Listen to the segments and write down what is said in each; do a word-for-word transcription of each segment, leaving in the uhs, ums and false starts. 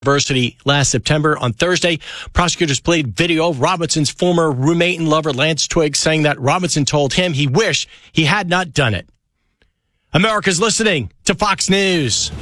University last September. On Thursday, prosecutors played video of Robinson's former roommate and lover, Lance Twigg, saying that Robinson told him he wished he had not done it. America's listening to Fox News.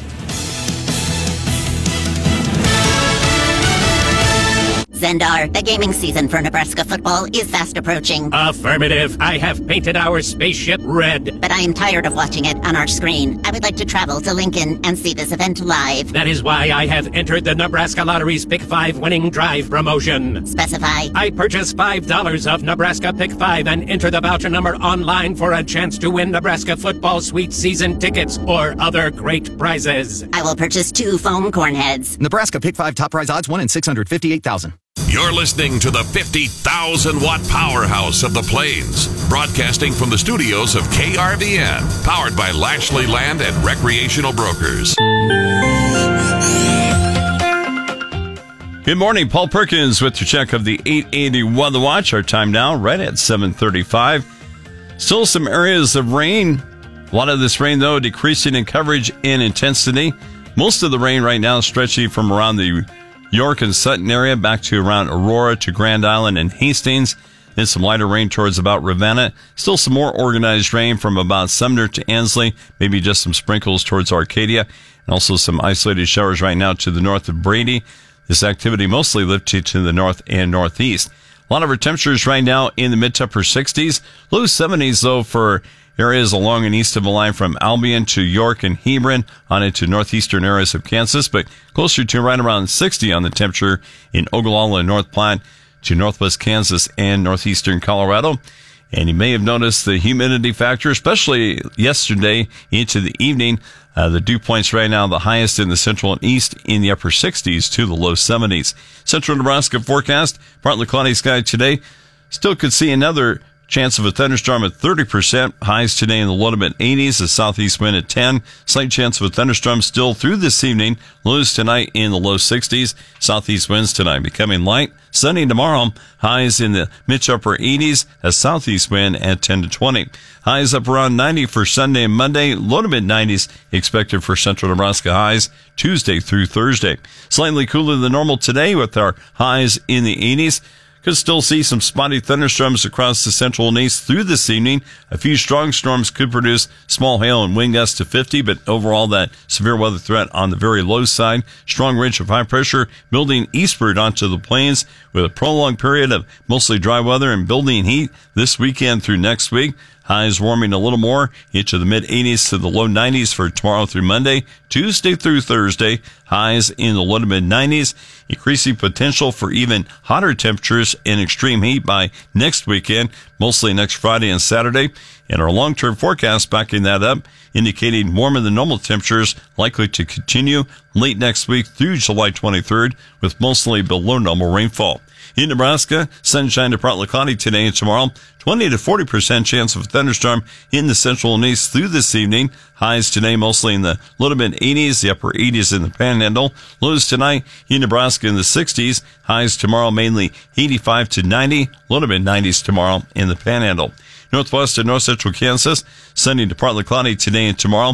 Zendar, the gaming season for Nebraska football is fast approaching. Affirmative. I have painted our spaceship red. But I am tired of watching it on our screen. I would like to travel to Lincoln and see this event live. That is why I have entered the Nebraska Lottery's Pick five Winning Drive promotion. Specify. I purchase five dollars of Nebraska Pick five and enter the voucher number online for a chance to win Nebraska football sweet season tickets or other great prizes. I will purchase two foam corn heads. Nebraska Pick five top prize odds one in six hundred fifty-eight thousand. You're listening to the fifty thousand watt powerhouse of the Plains, broadcasting from the studios of K R V N, powered by Lashley Land and Recreational Brokers. Good morning, Paul Perkins with your check of the eight eighty Weather Watch. Our time now right at seven thirty-five. Still some areas of rain. A lot of this rain, though, decreasing in coverage and intensity. Most of the rain right now stretching from around the York and Sutton area back to around Aurora to Grand Island and Hastings. Then some lighter rain towards about Ravenna. Still some more organized rain from about Sumner to Ansley. Maybe just some sprinkles towards Arcadia. And also some isolated showers right now to the north of Brady. This activity mostly lifted to the north and northeast. A lot of our temperatures right now in the mid to upper sixties. Low seventies, though, for areas along and east of the line from Albion to York and Hebron on into northeastern areas of Kansas, but closer to right around sixty on the temperature in Ogallala and North Platte to northwest Kansas and northeastern Colorado. And you may have noticed the humidity factor, especially yesterday into the evening. Uh, the dew points right now the highest in the central and east in the upper sixties to the low seventies. Central Nebraska forecast, partly cloudy sky today. Still could see another chance of a thunderstorm at thirty percent. Highs today in the low to mid eighties. A southeast wind at ten. Slight chance of a thunderstorm still through this evening. Lows tonight in the low sixties. Southeast winds tonight becoming light. Sunny tomorrow. Highs in the mid to upper eighties. A southeast wind at ten to twenty. Highs up around ninety for Sunday and Monday. Low to mid nineties expected for central Nebraska highs Tuesday through Thursday. Slightly cooler than normal today with our highs in the eighties. Could still see some spotty thunderstorms across the central and east through this evening. A few strong storms could produce small hail and wind gusts to fifty, but overall that severe weather threat on the very low side. Strong ridge of high pressure building eastward onto the plains with a prolonged period of mostly dry weather and building heat this weekend through next week. Highs warming a little more into the mid eighties to the low nineties for tomorrow through Monday. Tuesday through Thursday, highs in the low to mid nineties. Increasing potential for even hotter temperatures and extreme heat by next weekend, mostly next Friday and Saturday. And our long-term forecast backing that up, indicating warmer than normal temperatures likely to continue late next week through July twenty-third with mostly below normal rainfall. In Nebraska, sunshine to partly cloudy today and tomorrow. twenty to forty percent chance of a thunderstorm in the central and east through this evening. Highs today mostly in the low to mid eighties, the upper eighties in the Panhandle. Lows tonight in Nebraska in the sixties. Highs tomorrow mainly eighty-five to ninety, low to mid nineties tomorrow in the Panhandle. Northwest and north central Kansas, sunny to partly cloudy today and tomorrow.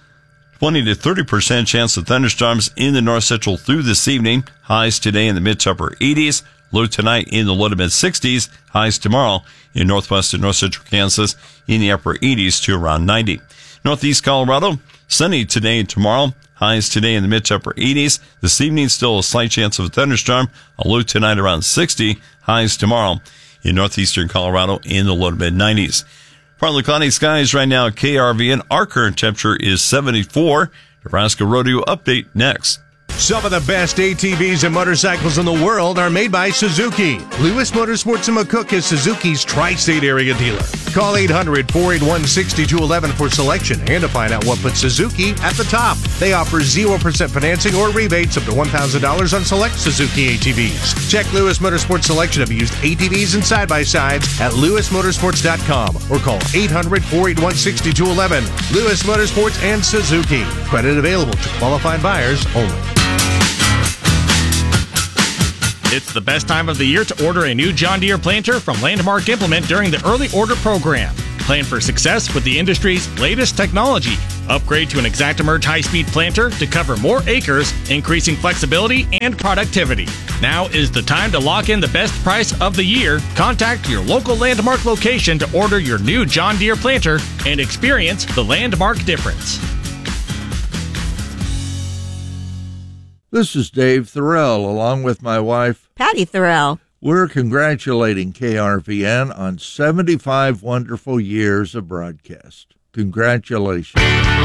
twenty to thirty percent chance of thunderstorms in the north central through this evening. Highs today in the mid to upper eighties. Low tonight in the low to mid sixties. Highs tomorrow in northwest and north central Kansas in the upper eighties to around ninety. Northeast Colorado, sunny today and tomorrow. Highs today in the mid to upper eighties. This evening still a slight chance of a thunderstorm. A low tonight around sixty. Highs tomorrow in northeastern Colorado in the low to mid nineties. Partly cloudy skies right now at K R V N. Our current temperature is seventy-four. Nebraska Rodeo update next. Some of the best A T Vs and motorcycles in the world are made by Suzuki. Lewis Motorsports in McCook is Suzuki's tri-state area dealer. Call eight hundred, four eight one, six two one one for selection and to find out what puts Suzuki at the top. They offer zero percent financing or rebates up to one thousand dollars on select Suzuki A T Vs. Check Lewis Motorsports' selection of used A T Vs and side-by-sides at lewis motorsports dot com or call eight hundred, four eight one, six two one one. Lewis Motorsports and Suzuki. Credit available to qualified buyers only. It's the best time of the year to order a new John Deere planter from Landmark Implement during the early order program. Plan for success with the industry's latest technology. Upgrade to an ExactEmerge high-speed planter to cover more acres, increasing flexibility and productivity. Now is the time to lock in the best price of the year. Contact your local Landmark location to order your new John Deere planter and experience the Landmark difference. This is Dave Thorell, along with my wife, Patty Thorell. We're congratulating K R V N on seventy-five wonderful years of broadcast. Congratulations.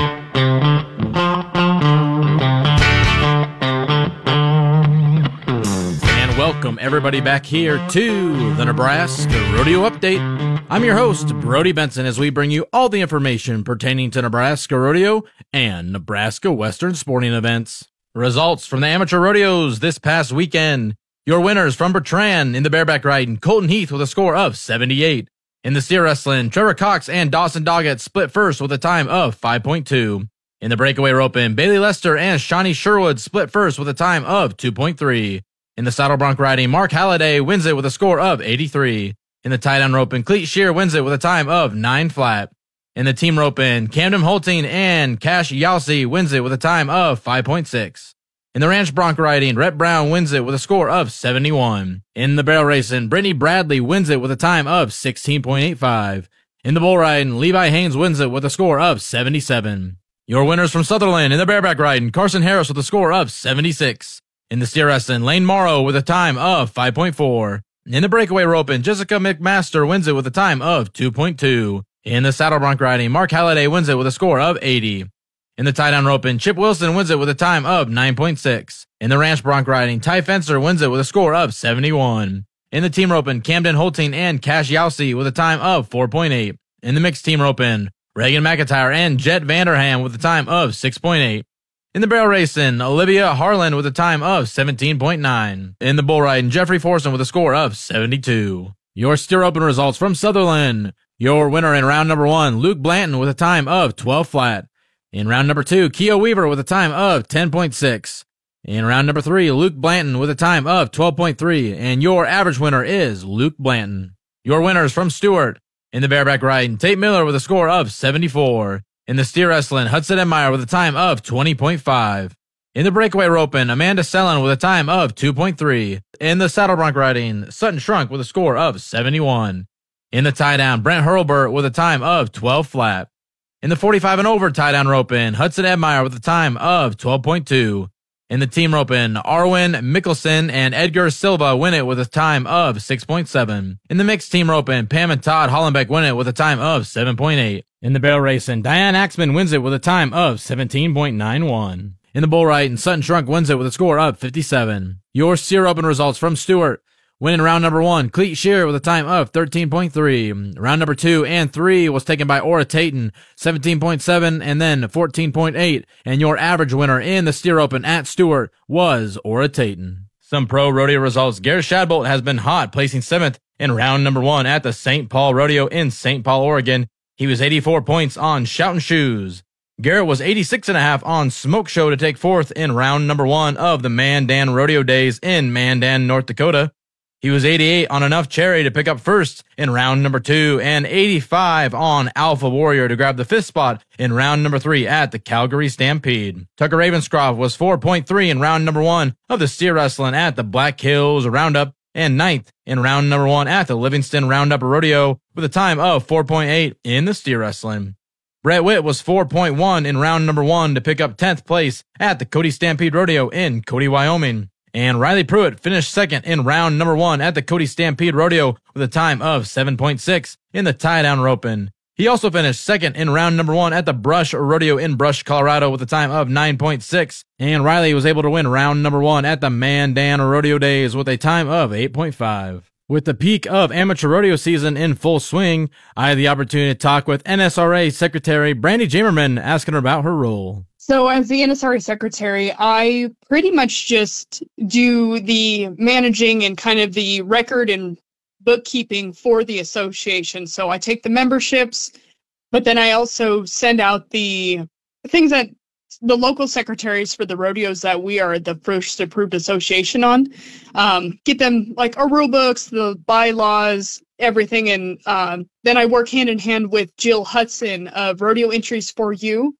And welcome everybody back here to the Nebraska Rodeo Update. I'm your host, Brody Benson, as we bring you all the information pertaining to Nebraska Rodeo and Nebraska Western sporting events. Results from the amateur rodeos this past weekend. Your winners from Bertrand in the bareback riding, Colton Heath with a score of seventy-eight. In the steer wrestling, Trevor Cox and Dawson Doggett split first with a time of five point two. In the breakaway roping, Bailey Lester and Shawnee Sherwood split first with a time of two point three. In the saddle bronc riding, Mark Halliday wins it with a score of eighty-three. In the tie-down roping, Cleet Shear wins it with a time of nine flat. In the team roping, Camden Holting and Cash Yalsey wins it with a time of five point six. In the ranch bronc riding, Rhett Brown wins it with a score of seventy-one. In the barrel racing, Brittany Bradley wins it with a time of sixteen point eight five. In the bull riding, Levi Haynes wins it with a score of seventy-seven. Your winners from Sutherland in the bareback riding, Carson Harris with a score of seventy-six. In the steer wrestling, Lane Morrow with a time of five point four. In the breakaway roping, Jessica McMaster wins it with a time of two point two. In the saddle bronc riding, Mark Halliday wins it with a score of eighty. In the tie-down roping, Chip Wilson wins it with a time of nine point six. In the ranch bronc riding, Ty Fencer wins it with a score of seventy-one. In the team roping, Camden Holting and Cash Yalsey with a time of four point eight. In the mixed team roping, Reagan McIntyre and Jet Vanderham with a time of six point eight. In the barrel racing, Olivia Harlan with a time of seventeen point nine. In the bull riding, Jeffrey Forson with a score of seventy-two. Your steer open results from Sutherland. Your winner in round number one, Luke Blanton with a time of twelve flat. In round number two, Keo Weaver with a time of ten point six. In round number three, Luke Blanton with a time of twelve point three. And your average winner is Luke Blanton. Your winners from Stewart. In the bareback riding, Tate Miller with a score of seventy-four. In the steer wrestling, Hudson Edmeyer with a time of twenty point five. In the breakaway roping, Amanda Sellen with a time of two point three. In the saddle bronc riding, Sutton Shrunk with a score of seventy-one. In the tie-down, Brent Hurlburt with a time of twelve flat. In the forty-five and over tie-down roping, Hudson Edmeyer with a time of twelve point two. In the team roping, Arwen Mickelson and Edgar Silva win it with a time of six point seven. In the mixed team roping, Pam and Todd Hollenbeck win it with a time of seven point eight. In the barrel racing, Diane Axman wins it with a time of seventeen point nine one. In the bull riding, Sutton Shrunk wins it with a score of fifty-seven. Your steer open results from Stewart. Winning round number one, Cleet Shear with a time of thirteen point three. Round number two and three was taken by Ora Tayton, seventeen point seven and then fourteen point eight. And your average winner in the steer open at Stewart was Ora Tayton. Some pro rodeo results. Garrett Shadbolt has been hot, placing seventh in round number one at the Saint Paul Rodeo in Saint Paul, Oregon. He was eighty-four points on Shoutin' Shoes. Garrett was eighty-six and a half on Smoke Show to take fourth in round number one of the Mandan Rodeo Days in Mandan, North Dakota. He was eighty-eight on Enough Cherry to pick up first in round number two and eighty-five on Alpha Warrior to grab the fifth spot in round number three at the Calgary Stampede. Tucker Ravenscroft was four point three in round number one of the steer wrestling at the Black Hills Roundup and ninth in round number one at the Livingston Roundup Rodeo with a time of four point eight in the steer wrestling. Brett Witt was four point one in round number one to pick up tenth place at the Cody Stampede Rodeo in Cody, Wyoming. And Riley Pruitt finished second in round number one at the Cody Stampede Rodeo with a time of seven point six in the tie-down roping. He also finished second in round number one at the Brush Rodeo in Brush, Colorado with a time of nine point six. And Riley was able to win round number one at the Mandan Rodeo Days with a time of eight point five. With the peak of amateur rodeo season in full swing, I had the opportunity to talk with N S R A Secretary Brandy Jamerman, asking her about her role. So as the N S R A secretary, I pretty much just do the managing and kind of the record and bookkeeping for the association. So I take the memberships, but then I also send out the things that the local secretaries for the rodeos that we are the first approved association on, um, get them like our rule books, the bylaws, everything. And um, then I work hand in hand with Jill Hudson of Rodeo Entries for You.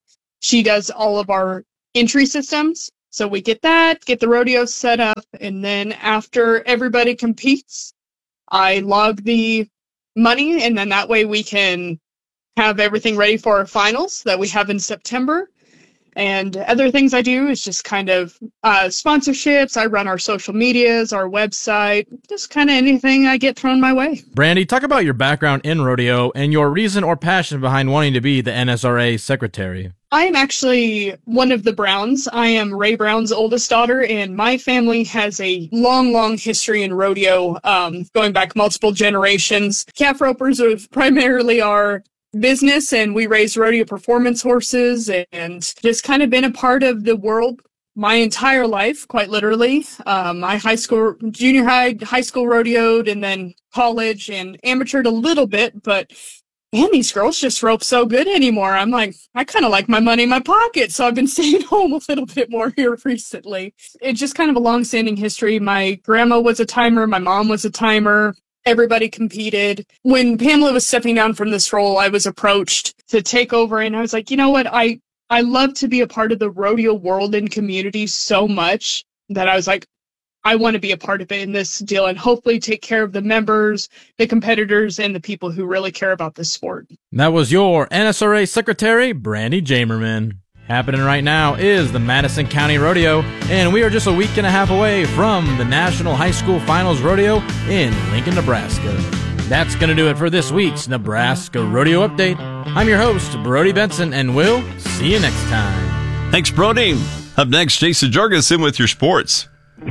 She does all of our entry systems. So we get that, get the rodeo set up, and then after everybody competes, I log the money, and then that way we can have everything ready for our finals that we have in September. And other things I do is just kind of uh, sponsorships. I run our social medias, our website, just kind of anything I get thrown my way. Brandy, talk about your background in rodeo and your reason or passion behind wanting to be the N S R A secretary. I am actually one of the Browns. I am Ray Brown's oldest daughter, and my family has a long, long history in rodeo, um, going back multiple generations. Calf ropers are primarily our business, and we raise rodeo performance horses and just kind of been a part of the world my entire life, quite literally. Um, I high school, junior high, high school rodeoed, and then college and amateured a little bit, but man, these girls just rope so good anymore. I'm like, I kind of like my money in my pocket, so I've been staying home a little bit more here recently. It's just kind of a long-standing history. My grandma was a timer. My mom was a timer. Everybody competed. When Pamela was stepping down from this role, I was approached to take over, and I was like, you know what? I, I love to be a part of the rodeo world and community so much that I was like, I want to be a part of it in this deal and hopefully take care of the members, the competitors, and the people who really care about this sport. That was your N S R A Secretary, Brandy Jamerman. Happening right now is the Madison County Rodeo, and we are just a week and a half away from the National High School Finals Rodeo in Lincoln, Nebraska. That's going to do it for this week's Nebraska Rodeo Update. I'm your host, Brody Benson, and we'll see you next time. Thanks, Brody. Up next, Jason Jorgensen with your sports.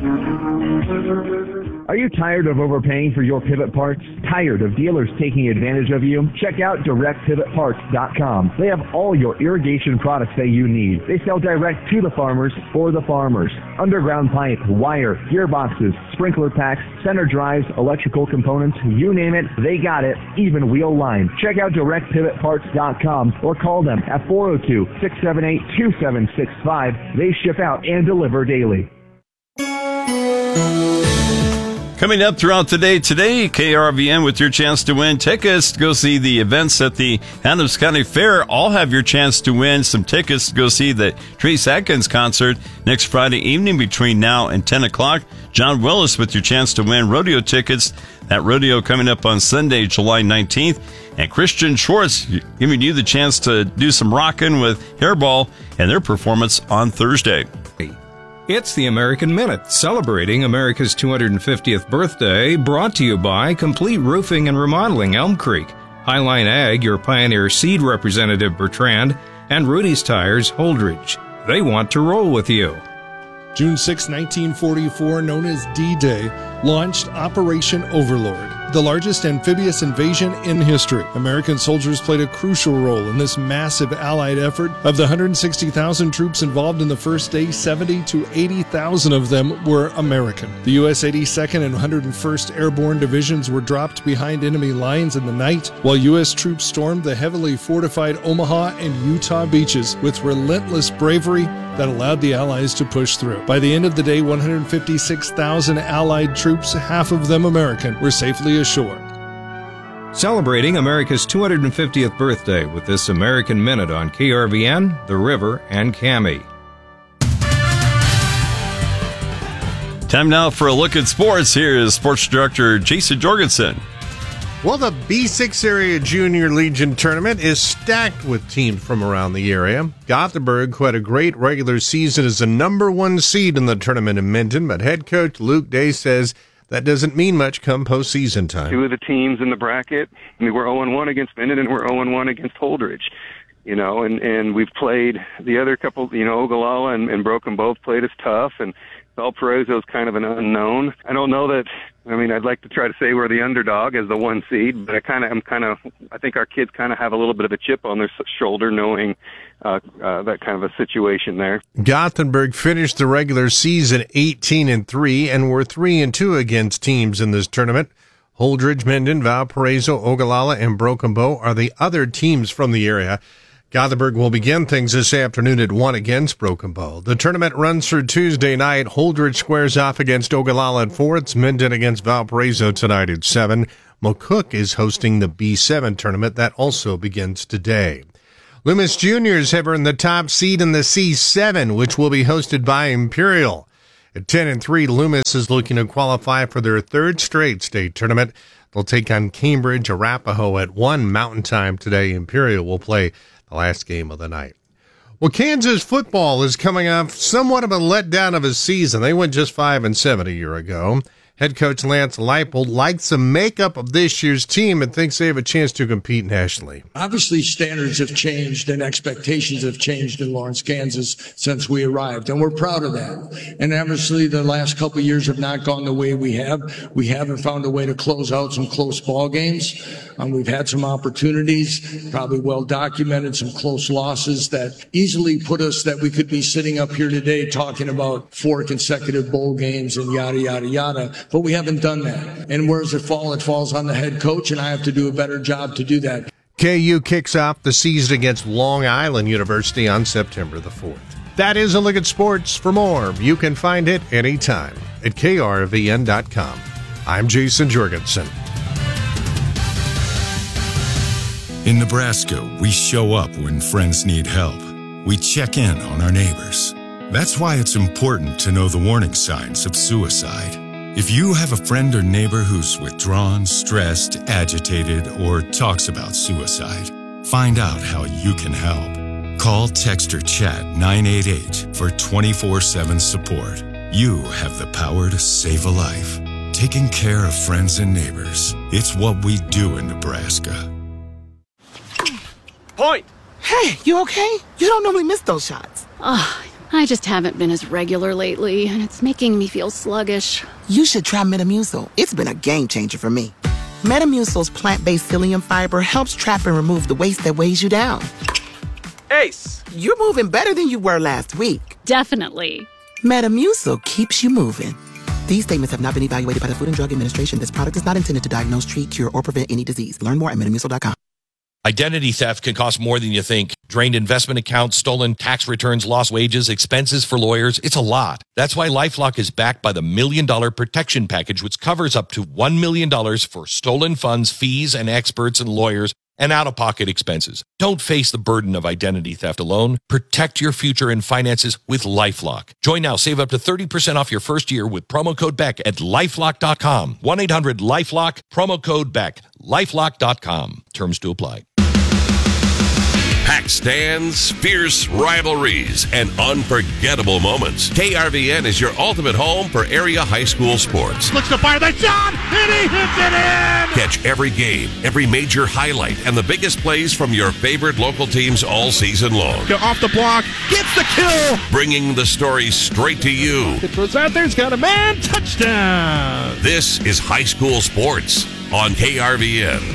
Are you tired of overpaying for your pivot parts? Tired of dealers taking advantage of you? Check out direct pivot parts dot com. They have all your irrigation products that you need. They sell direct to the farmers for the farmers. Underground pipe, wire, gearboxes, sprinkler packs, center drives, electrical components, you name it, they got it, even wheel line. Check out direct pivot parts dot com or call them at four oh two, six seven eight, two seven six five. They ship out and deliver daily. Coming up throughout the day today, K R V N with your chance to win tickets to go see the events at the Adams County Fair. All have your chance to win some tickets to go see the Trace Atkins concert next Friday evening between now and ten o'clock. John Willis with your chance to win rodeo tickets. That rodeo coming up on Sunday, July nineteenth. And Christian Schwartz giving you the chance to do some rocking with Hairball and their performance on Thursday. It's the American Minute, celebrating America's two hundred fiftieth birthday, brought to you by Complete Roofing and Remodeling, Elm Creek, Highline Ag, your Pioneer Seed representative Bertrand, and Rudy's Tires, Holdridge. They want to roll with you. June sixth, nineteen forty-four, known as D-Day, launched Operation Overlord, the largest amphibious invasion in history. American soldiers played a crucial role in this massive Allied effort. Of the one hundred sixty thousand troops involved in the first day, seventy to eighty thousand of them were American. The U S eighty-second and one hundred first Airborne Divisions were dropped behind enemy lines in the night, while U S troops stormed the heavily fortified Omaha and Utah beaches with relentless bravery that allowed the Allies to push through. By the end of the day, one hundred fifty-six thousand Allied troops, half of them American, were safely ashore. Celebrating America's two hundred fiftieth birthday with this American Minute on K R V N, The River, and Cami. Time now for a look at sports. Here is Sports Director Jason Jorgensen. Well, the B six Area Junior Legion Tournament is stacked with teams from around the area. Gothenburg, who had a great regular season, is the number one seed in the tournament in Minton, but head coach Luke Day says that doesn't mean much come postseason time. Two of the teams in the bracket, I mean, we're oh and one against Minton and we're oh and one against Holdridge. You know, and, and we've played the other couple, you know, Ogallala and, and Broken both played us tough, and Valparaiso is kind of an unknown. I don't know that, I mean, I'd like to try to say we're the underdog as the one seed, but I kind of, I'm kind of, I think our kids kind of have a little bit of a chip on their shoulder knowing uh, uh, that kind of a situation there. Gothenburg finished the regular season eighteen and three and were three and two against teams in this tournament. Holdridge, Minden, Valparaiso, Ogallala, and Broken Bow are the other teams from the area. Gothenburg will begin things this afternoon at one against Broken Bow. The tournament runs through Tuesday night. Holdridge squares off against Ogallala at four. It's Minden against Valparaiso tonight at seven. McCook is hosting the B seven tournament. That also begins today. Loomis Juniors have earned the top seed in the C seven, which will be hosted by Imperial. At ten and three, Loomis is looking to qualify for their third straight state tournament. They'll take on Cambridge Arapahoe at one Mountain Time today. Imperial will play the last game of the night. Well, Kansas football is coming off somewhat of a letdown of a season. They went just five and seven a year ago. Head coach Lance Leipold likes the makeup of this year's team and thinks they have a chance to compete nationally. Obviously, standards have changed and expectations have changed in Lawrence, Kansas since we arrived, and we're proud of that. And obviously, the last couple of years have not gone the way we have. We haven't found a way to close out some close ball games. Um, we've had some opportunities, probably well documented, some close losses that easily put us that we could be sitting up here today talking about four consecutive bowl games and yada, yada, yada. But we haven't done that. And where does it fall? It falls on the head coach, and I have to do a better job to do that. K U kicks off the season against Long Island University on September the fourth. That is a look at sports. For more, you can find it anytime at K R V N dot com. I'm Jason Jorgensen. In Nebraska, we show up when friends need help. We check in on our neighbors. That's why it's important to know the warning signs of suicide. If you have a friend or neighbor who's withdrawn, stressed, agitated, or talks about suicide, find out how you can help. Call, text, or chat nine eight eight for twenty-four seven support. You have the power to save a life. Taking care of friends and neighbors. It's what we do in Nebraska. Point! Hey, you okay? You don't normally miss those shots. Ugh. I just haven't been as regular lately, and it's making me feel sluggish. You should try Metamucil. It's been a game changer for me. Metamucil's plant-based psyllium fiber helps trap and remove the waste that weighs you down. Ace! You're moving better than you were last week. Definitely. Metamucil keeps you moving. These statements have not been evaluated by the Food and Drug Administration. This product is not intended to diagnose, treat, cure, or prevent any disease. Learn more at metamucil dot com. Identity theft can cost more than you think. Drained investment accounts, stolen tax returns, lost wages, expenses for lawyers. It's a lot. That's why LifeLock is backed by the Million Dollar Protection Package, which covers up to one million dollars for stolen funds, fees, and experts and lawyers, and out-of-pocket expenses. Don't face the burden of identity theft alone. Protect your future and finances with LifeLock. Join now. Save up to thirty percent off your first year with promo code Beck at lifelock dot com. one eight hundred LifeLock, promo code Beck, lifelock dot com. Terms to apply. Packed stands, fierce rivalries, and unforgettable moments. K R V N is your ultimate home for area high school sports. Looks to fire the shot, and he hits it in! Catch every game, every major highlight, and the biggest plays from your favorite local teams all season long. Go off the block, gets the kill! Bringing the story straight to you. It throws out there, it's got a man, touchdown! This is high school sports on K R V N.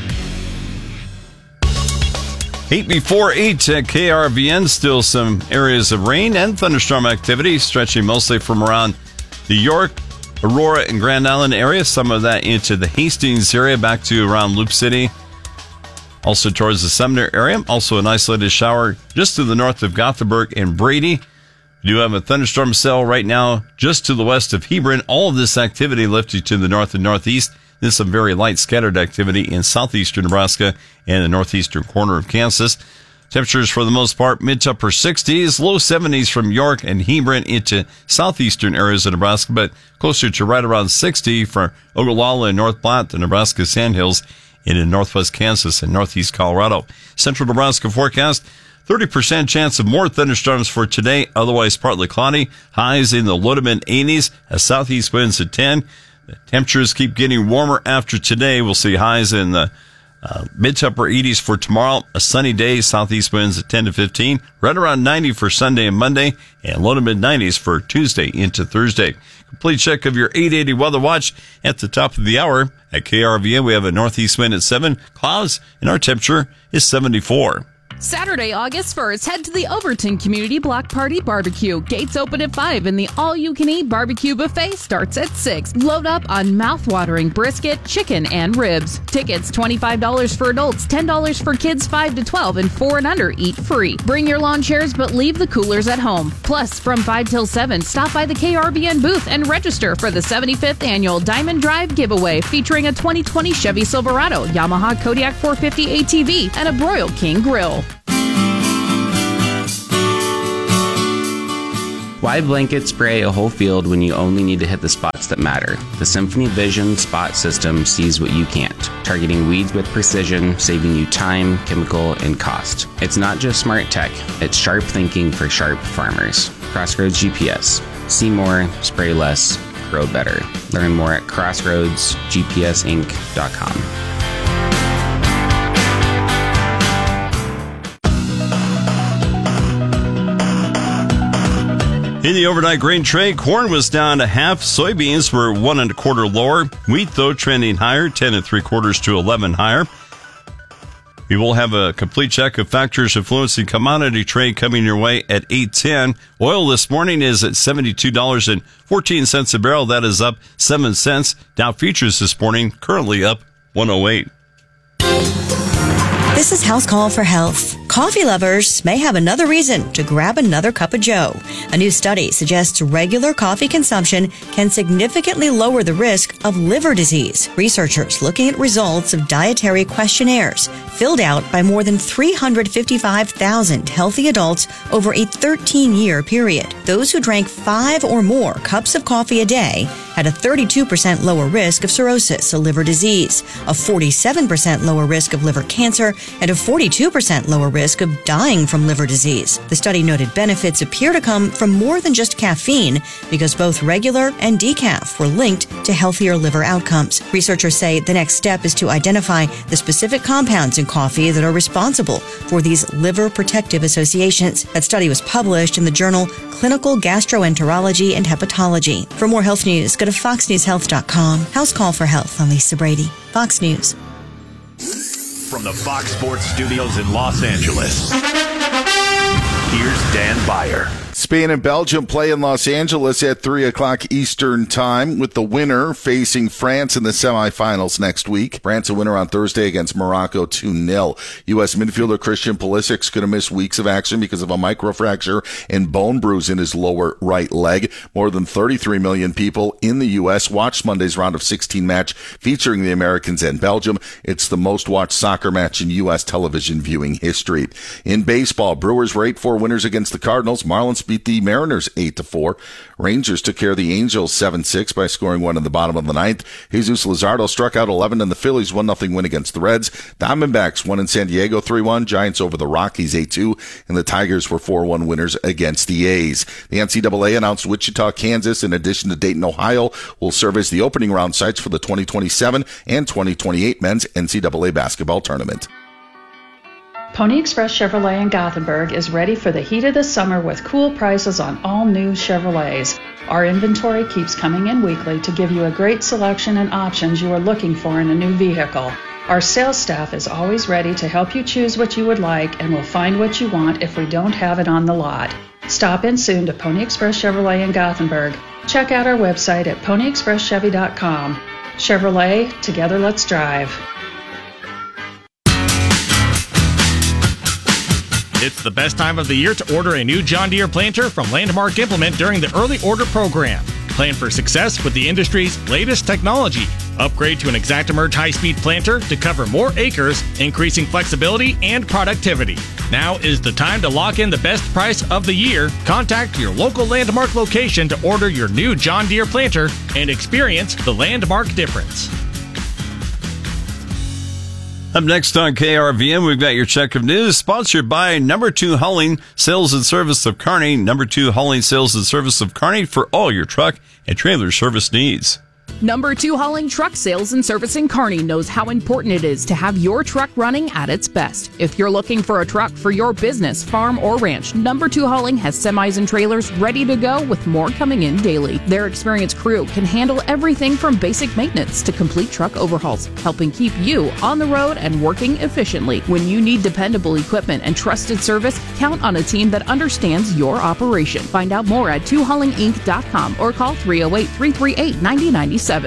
Eight before eight at K R V N. Still some areas of rain and thunderstorm activity stretching mostly from around the York, Aurora, and Grand Island area. Some of that into the Hastings area back to around Loop City. Also towards the Sumner area. Also an isolated shower just to the north of Gothenburg and Brady. We do have a thunderstorm cell right now just to the west of Hebron. All of this activity lifted to the north and northeast. There's some very light scattered activity in southeastern Nebraska and the northeastern corner of Kansas. Temperatures for the most part mid to upper sixties, low seventies from York and Hebron into southeastern areas of Nebraska, but closer to right around sixty for Ogallala and North Platte, the Nebraska Sandhills, and in northwest Kansas and northeast Colorado. Central Nebraska forecast, thirty percent chance of more thunderstorms for today, otherwise partly cloudy. Highs in the low to mid eighties, as southeast winds at ten. The temperatures keep getting warmer after today. We'll see highs in the uh, mid to upper eighties for tomorrow. A sunny day, southeast winds at ten to fifteen. Right around ninety for Sunday and Monday, and low to mid nineties for Tuesday into Thursday. Complete check of your eight eighty weather watch at the top of the hour. At K R V N, we have a northeast wind at seven, clouds, and our temperature is seventy-four. Saturday, August first, head to the Overton Community Block Party Barbecue. Gates open at five and the all-you-can-eat barbecue buffet starts at six. Load up on mouth-watering brisket, chicken, and ribs. Tickets twenty-five dollars for adults, ten dollars for kids five to twelve, and four and under eat free. Bring your lawn chairs, but leave the coolers at home. Plus, from five till seven, stop by the K R B N booth and register for the seventy-fifth Annual Diamond Drive Giveaway featuring a twenty twenty Chevy Silverado, Yamaha Kodiak four fifty A T V, and a Broil King Grill. Why blanket spray a whole field when you only need to hit the spots that matter? The Symphony Vision Spot System sees what you can't, targeting weeds with precision, saving you time, chemical, and cost. It's not just smart tech, it's sharp thinking for sharp farmers. Crossroads G P S. See more, spray less, grow better. Learn more at crossroads g p s inc dot com. In the overnight grain trade, corn was down a half. Soybeans were one and a quarter lower. Wheat, though, trending higher, ten and three quarters to eleven higher. We will have a complete check of factors influencing commodity trade coming your way at eight ten. Oil this morning is at seventy-two dollars and fourteen cents a barrel. That is up seven cents. Dow futures this morning currently up one oh eight. This is House Call for Health. Coffee lovers may have another reason to grab another cup of joe. A new study suggests regular coffee consumption can significantly lower the risk of liver disease. Researchers looking at results of dietary questionnaires filled out by more than three hundred fifty-five thousand healthy adults over a thirteen-year period. Those who drank five or more cups of coffee a day had a thirty-two percent lower risk of cirrhosis, a liver disease, a forty-seven percent lower risk of liver cancer, and a forty-two percent lower risk of dying from liver disease. The study noted benefits appear to come from more than just caffeine because both regular and decaf were linked to healthier liver outcomes. Researchers say the next step is to identify the specific compounds in coffee that are responsible for these liver protective associations. That study was published in the journal Clinical Gastroenterology and Hepatology. For more health news, go to fox news health dot com. House Call for Health. I'm Lisa Brady, Fox News. From the Fox Sports Studios in Los Angeles, here's Dan Beyer. Spain and Belgium play in Los Angeles at three o'clock Eastern Time, with the winner facing France in the semifinals next week. France a winner on Thursday against Morocco two nil. U S midfielder Christian Pulisic's going to miss weeks of action because of a microfracture and bone bruise in his lower right leg. More than thirty-three million people in the U S watched Monday's round of sixteen match featuring the Americans and Belgium. It's the most watched soccer match in U S television viewing history. In baseball, Brewers were eight four winners against the Cardinals. Marlins beat the Mariners eight to four. Rangers took care of the Angels seven six by scoring one in the bottom of the ninth. Jesus Luzardo struck out eleven, and the Phillies one nothing win against the Reds. Diamondbacks won in San Diego three one. Giants over the Rockies eight two, and the Tigers were four one winners against the A's. The N C double A announced Wichita, Kansas, in addition to Dayton, Ohio, will serve as the opening round sites for the twenty twenty-seven and twenty twenty-eight men's N C double A basketball tournament. Pony Express Chevrolet in Gothenburg is ready for the heat of the summer with cool prices on all new Chevrolets. Our inventory keeps coming in weekly to give you a great selection and options you are looking for in a new vehicle. Our sales staff is always ready to help you choose what you would like and will find what you want if we don't have it on the lot. Stop in soon to Pony Express Chevrolet in Gothenburg. Check out our website at pony express chevy dot com. Chevrolet, together let's drive. It's the best time of the year to order a new John Deere planter from Landmark Implement during the early order program. Plan for success with the industry's latest technology. Upgrade to an ExactEmerge high-speed planter to cover more acres, increasing flexibility and productivity. Now is the time to lock in the best price of the year. Contact your local Landmark location to order your new John Deere planter and experience the Landmark difference. Up next on K R V N, we've got your check of news, sponsored by Number Two Hauling Sales and Service of Kearney. Number Two Hauling Sales and Service of Kearney for all your truck and trailer service needs. Number Two Hauling Truck Sales and Service in Kearney knows how important it is to have your truck running at its best. If you're looking for a truck for your business, farm, or ranch, Number Two Hauling has semis and trailers ready to go with more coming in daily. Their experienced crew can handle everything from basic maintenance to complete truck overhauls, helping keep you on the road and working efficiently. When you need dependable equipment and trusted service, count on a team that understands your operation. Find out more at two hauling inc dot com or call three oh eight, three three eight, nine oh nine seven.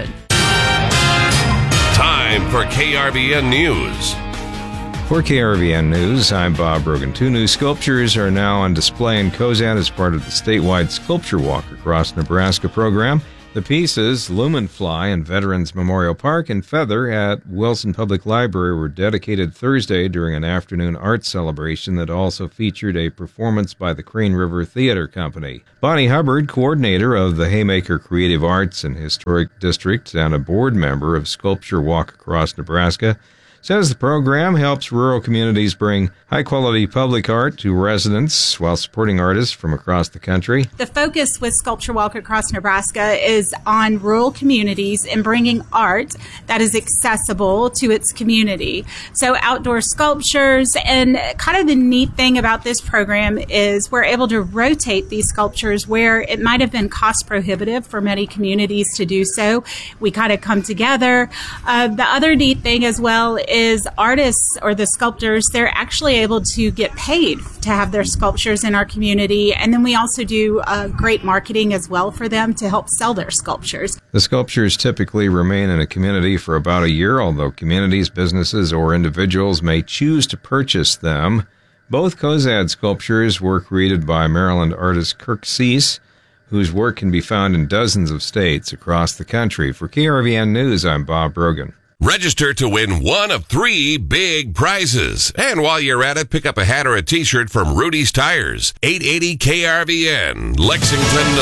Time for K R V N News. For K R V N News, I'm Bob Brogan. Two new sculptures are now on display in Cozad as part of the statewide Sculpture Walk Across Nebraska program. The pieces, Lumenfly and Veterans Memorial Park and Feather at Wilson Public Library, were dedicated Thursday during an afternoon art celebration that also featured a performance by the Crane River Theater Company. Bonnie Hubbard, coordinator of the Haymaker Creative Arts and Historic District and a board member of Sculpture Walk Across Nebraska, says the program helps rural communities bring high-quality public art to residents while supporting artists from across the country. The focus with Sculpture Walk Across Nebraska is on rural communities and bringing art that is accessible to its community. So outdoor sculptures, and kind of the neat thing about this program is we're able to rotate these sculptures where it might have been cost prohibitive for many communities to do so. We kind of come together. Uh, the other neat thing as well is artists or the sculptors, they're actually able to get paid to have their sculptures in our community. And then we also do uh, great marketing as well for them to help sell their sculptures. The sculptures typically remain in a community for about a year, although communities, businesses, or individuals may choose to purchase them. Both Cozad sculptures were created by Maryland artist Kirk Cease, whose work can be found in dozens of states across the country. For K R V N News, I'm Bob Brogan. Register to win one of three big prizes. And while you're at it, pick up a hat or a t-shirt from Rudy's Tires. eight eighty K R V N, Lexington,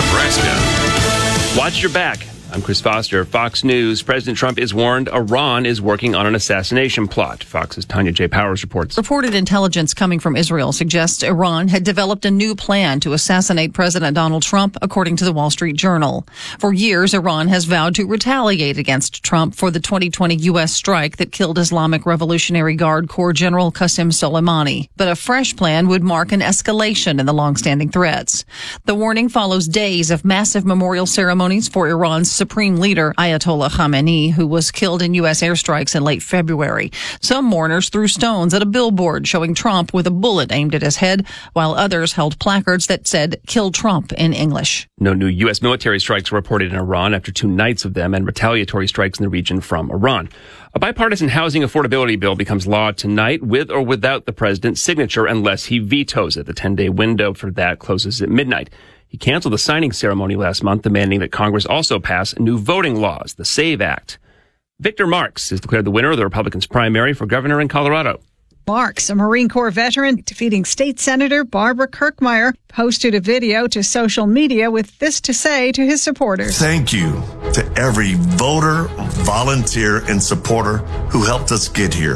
Nebraska. Watch your back. I'm Chris Foster. Fox News. President Trump is warned Iran is working on an assassination plot. Fox's Tanya J. Powers reports. Reported intelligence coming from Israel suggests Iran had developed a new plan to assassinate President Donald Trump, according to the Wall Street Journal. For years, Iran has vowed to retaliate against Trump for the twenty twenty U S strike that killed Islamic Revolutionary Guard Corps General Qasem Soleimani. But a fresh plan would mark an escalation in the longstanding threats. The warning follows days of massive memorial ceremonies for Iran's Supreme Leader Ayatollah Khamenei, who was killed in U S airstrikes in late February. Some mourners threw stones at a billboard showing Trump with a bullet aimed at his head, while others held placards that said, "Kill Trump" in English. No new U S military strikes were reported in Iran after two nights of them and retaliatory strikes in the region from Iran. A bipartisan housing affordability bill becomes law tonight with or without the president's signature unless he vetoes it. The ten-day window for that closes at midnight. He canceled the signing ceremony last month, demanding that Congress also pass new voting laws, the SAVE Act. Victor Marx is declared the winner of the Republicans' primary for governor in Colorado. Marx, a Marine Corps veteran, defeating State Senator Barbara Kirkmeyer, posted a video to social media with this to say to his supporters. Thank you to every voter, volunteer, and supporter who helped us get here.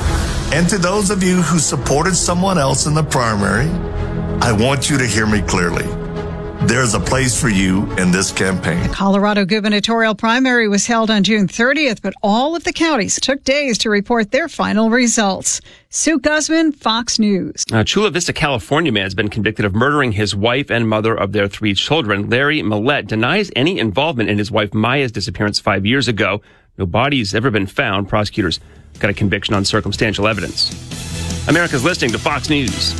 And to those of you who supported someone else in the primary, I want you to hear me clearly. There's a place for you in this campaign. The Colorado gubernatorial primary was held on June thirtieth, but all of the counties took days to report their final results. Sue Guzman, Fox News. A Chula Vista, California man has been convicted of murdering his wife and mother of their three children. Larry Millette denies any involvement in his wife Maya's disappearance five years ago. No body's ever been found. Prosecutors got a conviction on circumstantial evidence. America's listening to Fox News.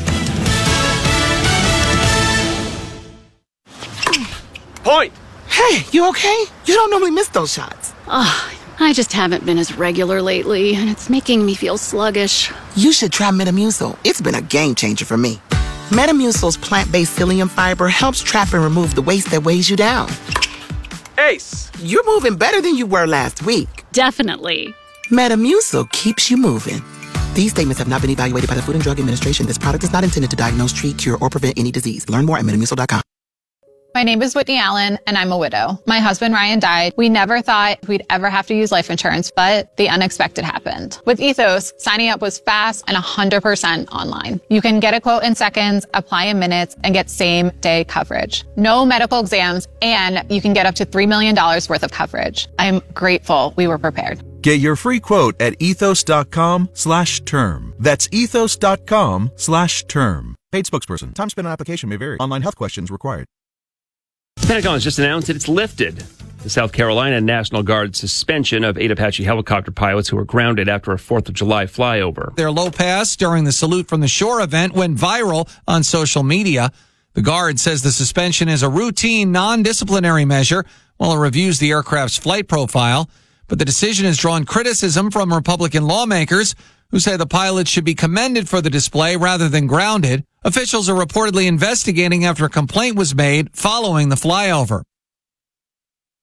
Point! Hey, you okay? You don't normally miss those shots. Oh, I just haven't been as regular lately, and it's making me feel sluggish. You should try Metamucil. It's been a game changer for me. Metamucil's plant-based psyllium fiber helps trap and remove the waste that weighs you down. Ace, you're moving better than you were last week. Definitely. Metamucil keeps you moving. These statements have not been evaluated by the Food and Drug Administration. This product is not intended to diagnose, treat, cure, or prevent any disease. Learn more at metamucil dot com. My name is Whitney Allen, and I'm a widow. My husband, Ryan, died. We never thought we'd ever have to use life insurance, but the unexpected happened. With Ethos, signing up was fast and one hundred percent online. You can get a quote in seconds, apply in minutes, and get same-day coverage. No medical exams, and you can get up to three million dollars worth of coverage. I'm grateful we were prepared. Get your free quote at ethos.com slash term. That's ethos.com slash term. Paid spokesperson. Time spent on application may vary. Online health questions required. The Pentagon has just announced that it's lifted the South Carolina National Guard suspension of eight Apache helicopter pilots who were grounded after a fourth of July flyover. Their low pass during the Salute from the Shore event went viral on social media. The Guard says the suspension is a routine, non-disciplinary measure while it reviews the aircraft's flight profile. But the decision has drawn criticism from Republican lawmakers who say the pilots should be commended for the display rather than grounded. Officials are reportedly investigating after a complaint was made following the flyover.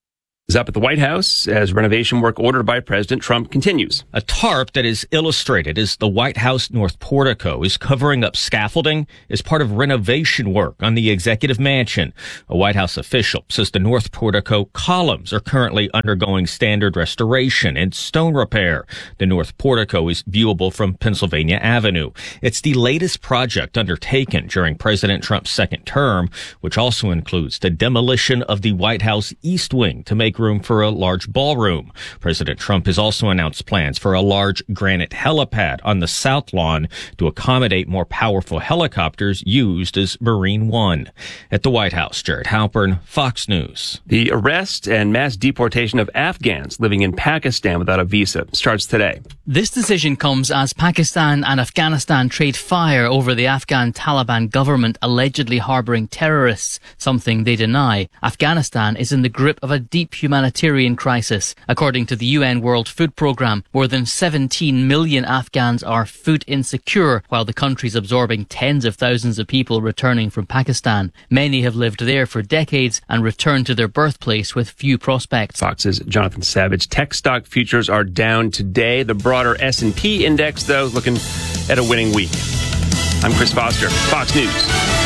is up at the White House as renovation work ordered by President Trump continues. A tarp that is illustrated as the White House North Portico is covering up scaffolding as part of renovation work on the executive mansion. A White House official says the North Portico columns are currently undergoing standard restoration and stone repair. The North Portico is viewable from Pennsylvania Avenue. It's the latest project undertaken during President Trump's second term, which also includes the demolition of the White House East Wing to make room for a large ballroom. President Trump has also announced plans for a large granite helipad on the South Lawn to accommodate more powerful helicopters used as Marine One. At the White House, Jared Halpern, Fox News. The arrest and mass deportation of Afghans living in Pakistan without a visa starts today. This decision comes as Pakistan and Afghanistan trade fire over the Afghan Taliban government allegedly harboring terrorists, something they deny. Afghanistan is in the grip of a deep humanitarian crisis. According to the U N World Food Programme, more than seventeen million Afghans are food insecure, while the country is absorbing tens of thousands of people returning from Pakistan. Many have lived there for decades and returned to their birthplace with few prospects. Fox's Jonathan Savage. Tech stock futures are down today. The broader S and P index, though, looking at a winning week. I'm Chris Foster, Fox News.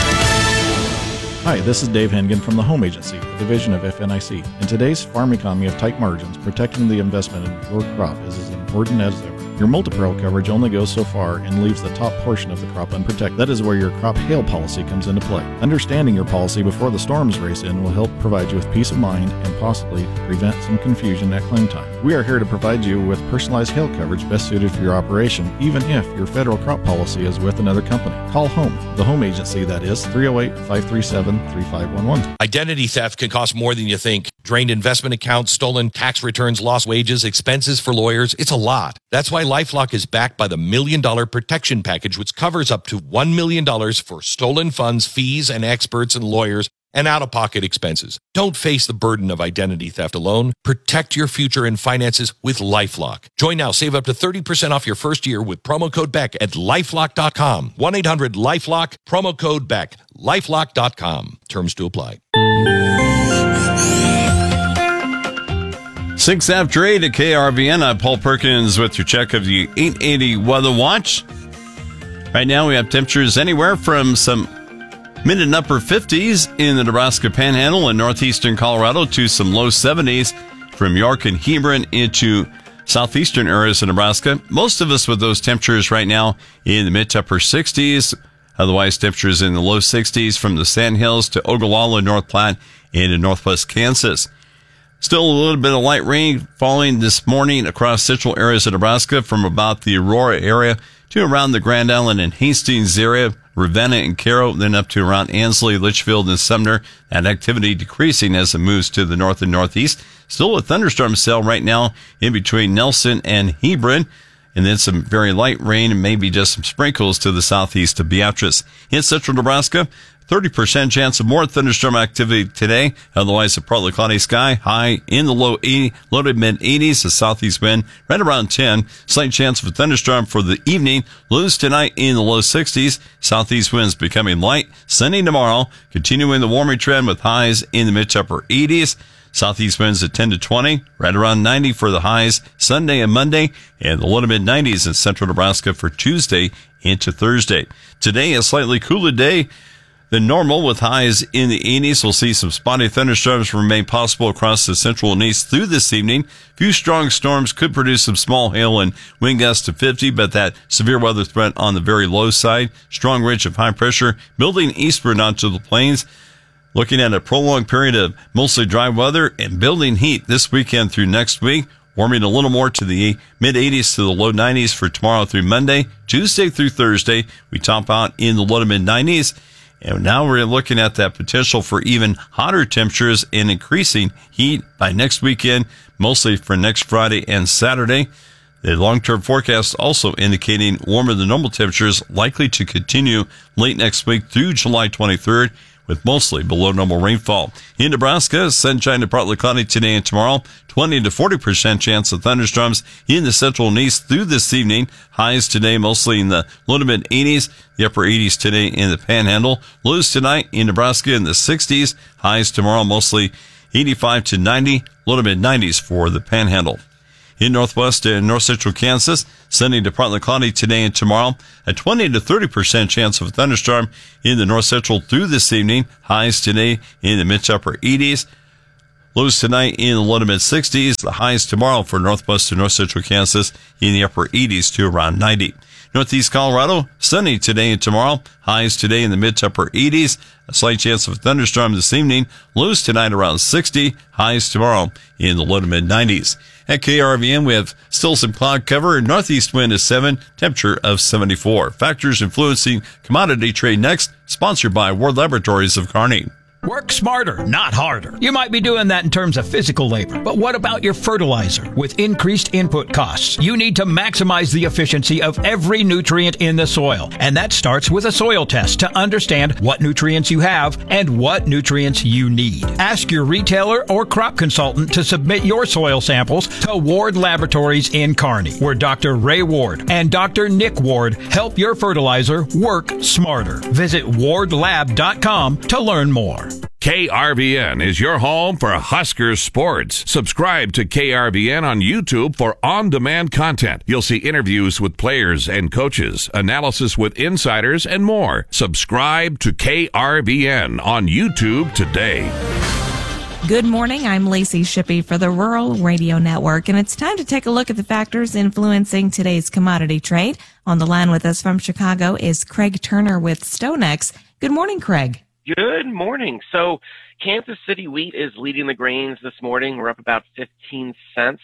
Hi, this is Dave Hengen from the Home Agency, a division of F N I C. In today's farm economy of tight margins, protecting the investment in your crop is as important as ever. Your multi-peril coverage only goes so far and leaves the top portion of the crop unprotected. That is where your crop hail policy comes into play. Understanding your policy before the storms race in will help provide you with peace of mind and possibly prevent some confusion at claim time. We are here to provide you with personalized hail coverage best suited for your operation, even if your federal crop policy is with another company. Call Home, the Home Agency, that is three oh eight, five three seven, three five one one. Identity theft can cost more than you think. Drained investment accounts, stolen tax returns, lost wages, expenses for lawyers. It's a lot. That's why LifeLock is backed by the Million Dollar Protection Package, which covers up to one million dollars for stolen funds, fees, and experts and lawyers, and out-of-pocket expenses. Don't face the burden of identity theft alone. Protect your future and finances with LifeLock. Join now. Save up to thirty percent off your first year with promo code Beck at lifelock dot com. one eight hundred LifeLock, promo code Beck. lifelock dot com. Terms to apply. Six after eight at K R V N. I'm Paul Perkins with your check of the eight eighty Weather Watch. Right now we have temperatures anywhere from some mid and upper fifties in the Nebraska Panhandle and northeastern Colorado to some low seventies from York and Hebron into southeastern areas of Nebraska. Most of us with those temperatures right now in the mid to upper sixties. Otherwise, temperatures in the low sixties from the Sandhills to Ogallala, North Platte, and in northwest Kansas. Still a little bit of light rain falling this morning across central areas of Nebraska from about the Aurora area to around the Grand Island and Hastings area, Ravenna and Caro, then up to around Ansley, Litchfield, and Sumner. That activity decreasing as it moves to the north and northeast. Still a thunderstorm cell right now in between Nelson and Hebron. And then some very light rain and maybe just some sprinkles to the southeast of Beatrice. In central Nebraska, thirty percent chance of more thunderstorm activity today. Otherwise, a partly cloudy sky. High in the low eighty, low to mid eighties. A southeast wind right around ten. Slight chance of a thunderstorm for the evening. Lows tonight in the low sixties. Southeast winds becoming light. Sunny tomorrow. Continuing the warming trend with highs in the mid to upper eighties. Southeast winds at ten to twenty, right around ninety for the highs Sunday and Monday, and the low to mid nineties in central Nebraska for Tuesday into Thursday. Today, a slightly cooler day than normal with highs in the eighties. We'll see some spotty thunderstorms remain possible across the central and east through this evening. Few strong storms could produce some small hail and wind gusts to fifty, but that severe weather threat on the very low side. Strong ridge of high pressure building eastward onto the plains. Looking at a prolonged period of mostly dry weather and building heat this weekend through next week, warming a little more to the mid eighties to the low nineties for tomorrow through Monday. Tuesday through Thursday, we top out in the low to mid nineties. And now we're looking at that potential for even hotter temperatures and increasing heat by next weekend, mostly for next Friday and Saturday. The long-term forecast also indicating warmer than normal temperatures likely to continue late next week through July twenty-third. With mostly below normal rainfall. In Nebraska, sunshine to partly cloudy today and tomorrow. twenty to forty percent chance of thunderstorms in the central and east through this evening. Highs today mostly in the low to mid eighties. The upper eighties today in the Panhandle. Lows tonight in Nebraska in the sixties. Highs tomorrow mostly eighty-five to ninety, low to mid nineties for the Panhandle. In northwest and north central Kansas, sunny to partly cloudy today and tomorrow. A twenty to thirty percent chance of a thunderstorm in the north central through this evening. Highs today in the mid to upper eighties. Lows tonight in the low to mid sixties. The highs tomorrow for northwest and north central Kansas in the upper eighties to around ninety. Northeast Colorado, sunny today and tomorrow. Highs today in the mid to upper eighties. A slight chance of a thunderstorm this evening. Lows tonight around sixty. Highs tomorrow in the low to mid nineties. At K R V N, we have still some cloud cover. Northeast wind is seven, temperature of seventy-four. Factors influencing commodity trade next, sponsored by Ward Laboratories of Kearney. Work smarter, not harder. You might be doing that in terms of physical labor, but what about your fertilizer? With increased input costs, you need to maximize the efficiency of every nutrient in the soil. And that starts with a soil test to understand what nutrients you have and what nutrients you need. Ask your retailer or crop consultant to submit your soil samples to Ward Laboratories in Kearney, where Doctor Ray Ward and Doctor Nick Ward help your fertilizer work smarter. Visit ward lab dot com to learn more. K R V N is your home for Husker sports. Subscribe to K R V N on YouTube for on-demand content. You'll see interviews with players and coaches, analysis with insiders, and more. Subscribe to K R V N on YouTube today. Good morning. I'm Lacey Shippey for the Rural Radio Network, and it's time to take a look at the factors influencing today's commodity trade. On the line with us from Chicago is Craig Turner with StoneX. Good morning, Craig. Good morning. So Kansas City wheat is leading the grains this morning. We're up about fifteen cents.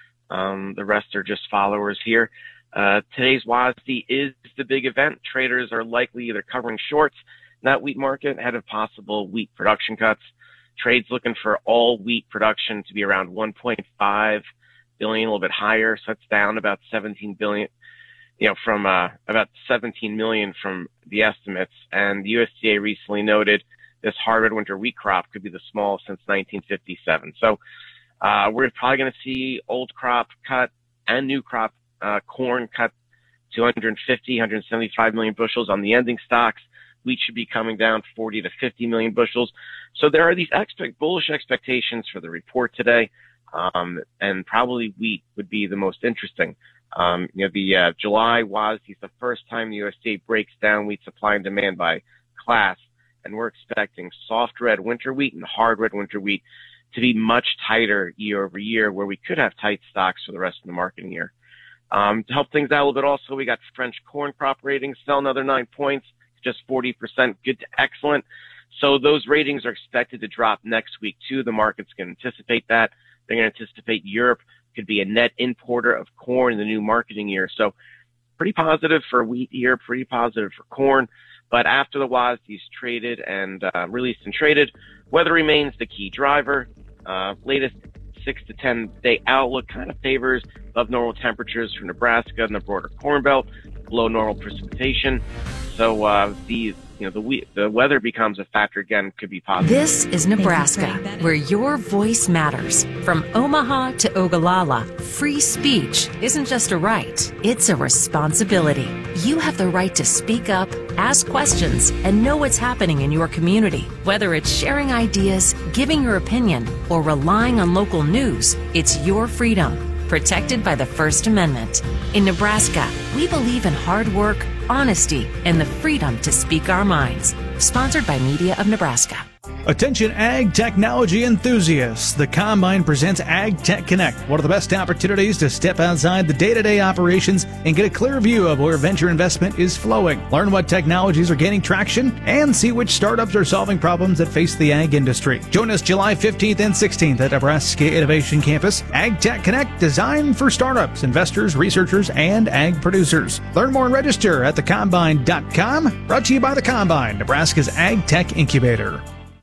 Um, the rest are just followers here. Uh, today's W A S D is the big event. Traders are likely either covering shorts in that wheat market ahead of possible wheat production cuts. Trade's looking for all wheat production to be around one point five billion, a little bit higher. So that's down about seventeen billion. You know, from uh, about seventeen million from the estimates. And the U S D A recently noted this hard red winter wheat crop could be the smallest since nineteen fifty-seven. So uh, we're probably going to see old crop cut and new crop uh, corn cut two hundred fifty, one hundred seventy-five million bushels on the ending stocks. Wheat should be coming down forty to fifty million bushels. So there are these expect bullish expectations for the report today. Um, and probably wheat would be the most interesting. Um, you know, the uh, July W A S D is the first time the U S D A breaks down wheat supply and demand by class, and we're expecting soft red winter wheat and hard red winter wheat to be much tighter year over year, where we could have tight stocks for the rest of the marketing year. Um, to help things out a little bit also, we got French corn crop ratings fell another nine points, just forty percent, good to excellent. So those ratings are expected to drop next week too. The market's going to anticipate that. They're going to anticipate Europe could be a net importer of corn in the new marketing year. So pretty positive for wheat here, pretty positive for corn. But after the W A S D is traded and uh, released and traded, weather remains the key driver. Uh, latest six to ten day outlook kind of favors above normal temperatures for Nebraska and the broader Corn Belt, below normal precipitation. So uh, the you know the we- the weather becomes a factor again. Could be positive. This is Nebraska, where your voice matters. From Omaha to Ogallala, free speech isn't just a right; it's a responsibility. You have the right to speak up, ask questions, and know what's happening in your community. Whether it's sharing ideas, giving your opinion, or relying on local news, it's your freedom, protected by the First Amendment. In Nebraska, we believe in hard work, honesty, and the freedom to speak our minds. Sponsored by Media of Nebraska. Attention ag technology enthusiasts. The Combine presents Ag Tech Connect, one of the best opportunities to step outside the day-to-day operations and get a clear view of where venture investment is flowing. Learn what technologies are gaining traction and see which startups are solving problems that face the ag industry. Join us July fifteenth and sixteenth at Nebraska Innovation Campus. Ag Tech Connect, designed for startups, investors, researchers, and ag producers. Learn more and register at the combine dot com. Brought to you by the Combine, Nebraska's Ag Tech Incubator.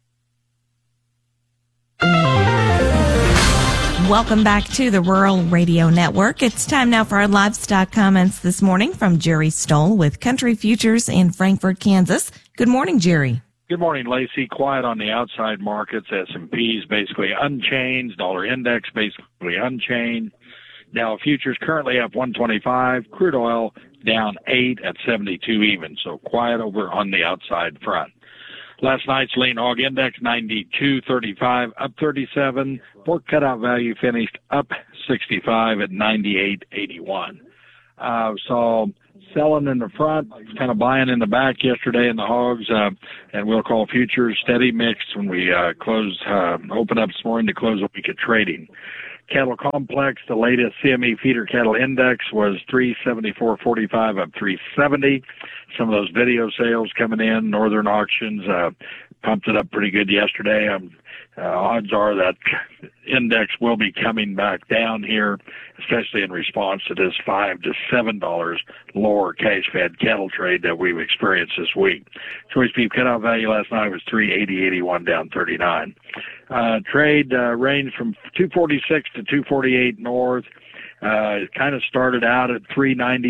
Welcome back to the Rural Radio Network. It's time now for our livestock comments this morning from Jerry Stoll with Country Futures in Frankfort, Kansas. Good morning, Jerry. Good morning, Lacey. Quiet on the outside markets. S and P's basically unchanged. Dollar index basically unchanged. Dow futures currently up one twenty-five. Crude oil down eight at seventy-two even. So quiet over on the outside front. Last night's lean hog index ninety-two thirty-five, up thirty-seven. Pork cutout value finished up sixty-five at ninety-eight eighty-one. Uh, so selling in the front, kind of buying in the back yesterday in the hogs, uh, and we'll call futures steady mixed when we uh, close, uh, open up this morning to close a week of trading. Cattle complex, the latest C M E feeder cattle index was three seventy-four forty-five, up three seventy. Some of those video sales coming in, Northern Auctions, uh, pumped it up pretty good yesterday. Um, uh, odds are that index will be coming back down here, especially in response to this five to seven dollars lower cash-fed cattle trade that we've experienced this week. Choice beef cutout value last night was three eighty eighty-one, down thirty-nine. Uh, trade uh, ranged from two forty-six to two forty-eight north. Uh, it kind of started out at three ninety.